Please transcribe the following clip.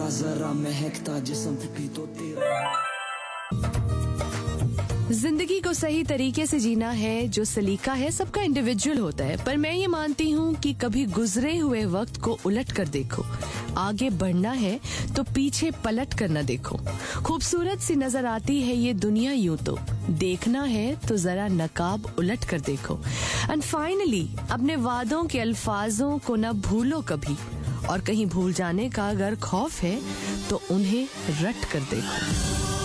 जरा जरा महकता जिस्म भी तो तेरा। जिंदगी को सही तरीके से जीना है, जो सलीका है सबका इंडिविजुअल होता है, पर मैं ये मानती हूँ कि कभी गुजरे हुए वक्त को उलट कर देखो। आगे बढ़ना है तो पीछे पलट कर न देखो। खूबसूरत सी नजर आती है ये दुनिया यूं तो, देखना है तो जरा नकाब उलट कर देखो। एंड फाइनली अपने वादों के अल्फाजों को न भूलो कभी, और कहीं भूल जाने का अगर खौफ है तो उन्हें रट कर देखो।